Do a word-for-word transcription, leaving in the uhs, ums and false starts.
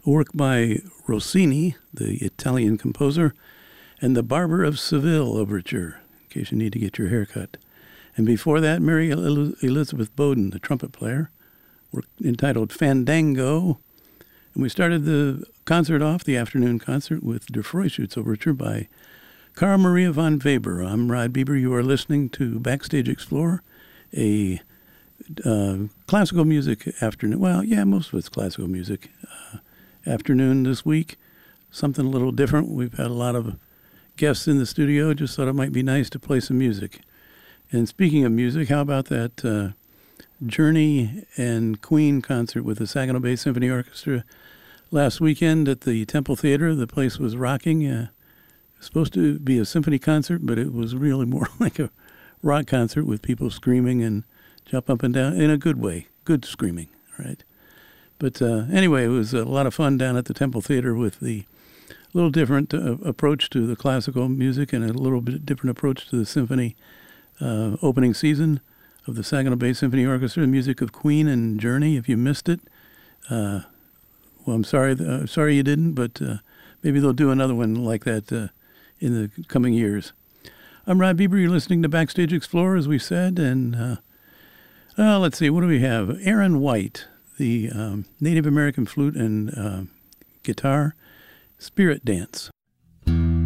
work by Rossini, the Italian composer, and the Barber of Seville overture, in case you need to get your hair cut. And before that, Mary Elizabeth Bowden, the trumpet player, work entitled Fandango. And we started the concert off, the afternoon concert, with Der Freischütz overture by Carl Maria von Weber. I'm Rod Bieber. You are listening to Backstage Explorer, a uh, classical music afternoon. Well, yeah, most of it's classical music. Uh, afternoon this week, something a little different. We've had a lot of guests in the studio. Just thought it might be nice to play some music. And speaking of music, how about that uh, Journey and Queen concert with the Saginaw Bay Symphony Orchestra last weekend at the Temple Theater? The place was rocking. Uh, it was supposed to be a symphony concert, but it was really more like a rock concert with people screaming and jump up and down in a good way. Good screaming, right? But uh, anyway, it was a lot of fun down at the Temple Theater with the little different uh, approach to the classical music and a little bit different approach to the symphony uh, opening season of the Saginaw Bay Symphony Orchestra, the music of Queen and Journey. If you missed it, uh, well, I'm sorry, uh, sorry you didn't, but uh, maybe they'll do another one like that uh, in the coming years. I'm Rod Bieber. You're listening to Backstage Explorer, as we said, and uh, uh, let's see, what do we have? Aaron White, the um, Native American flute and uh, guitar, Spirit Dance.